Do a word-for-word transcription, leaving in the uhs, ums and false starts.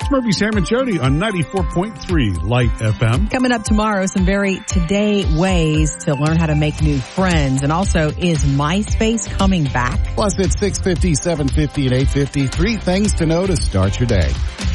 It's Murphy, Sam, and Jody on ninety-four point three Light F M. Coming up tomorrow, some very today ways to learn how to make new friends. And also, is MySpace coming back? Plus, it's six fifty, seven fifty, and eight fifty. Three things to know to start your day.